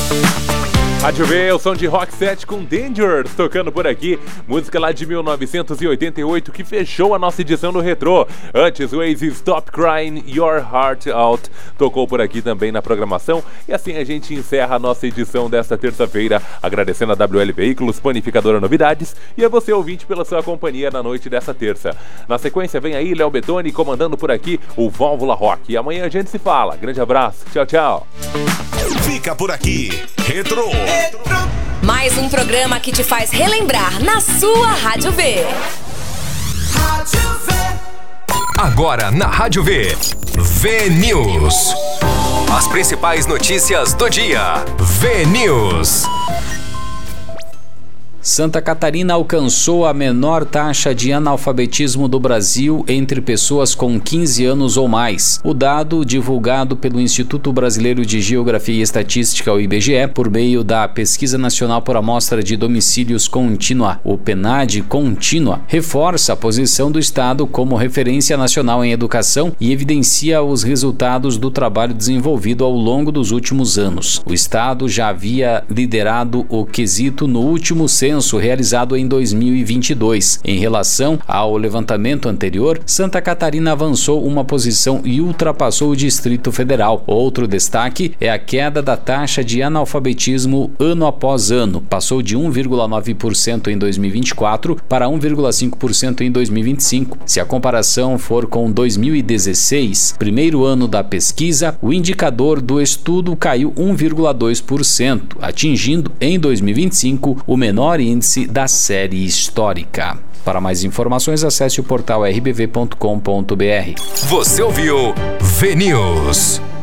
Rádio V, o som de Rock 7 com Danger, tocando por aqui, música lá de 1988 que fechou a nossa edição no Retrô. Antes, o Oasis Stop Crying Your Heart Out tocou por aqui também na programação. E assim a gente encerra a nossa edição desta terça-feira, agradecendo a WL Veículos, Panificadora Novidades, e a você ouvinte pela sua companhia na noite dessa terça. Na sequência vem aí Léo Betoni comandando por aqui o Válvula Rock. E amanhã a gente se fala. Grande abraço, tchau, tchau. Fica por aqui, Retrô. Mais um programa que te faz relembrar na sua Rádio V. Agora na Rádio V, V-News. As principais notícias do dia. V-News. Santa Catarina alcançou a menor taxa de analfabetismo do Brasil entre pessoas com 15 anos ou mais. O dado, divulgado pelo Instituto Brasileiro de Geografia e Estatística, o IBGE, por meio da Pesquisa Nacional por Amostra de Domicílios Contínua, o PNAD Contínua, reforça a posição do Estado como referência nacional em educação e evidencia os resultados do trabalho desenvolvido ao longo dos últimos anos. O Estado já havia liderado o quesito no último censo realizado em 2022. Em relação ao levantamento anterior, Santa Catarina avançou uma posição e ultrapassou o Distrito Federal. Outro destaque é a queda da taxa de analfabetismo ano após ano. Passou de 1,9% em 2024 para 1,5% em 2025. Se a comparação for com 2016, primeiro ano da pesquisa, o indicador do estudo caiu 1,2%, atingindo em 2025 o menor índice da série histórica. Para mais informações, acesse o portal rbv.com.br. Você ouviu V-News.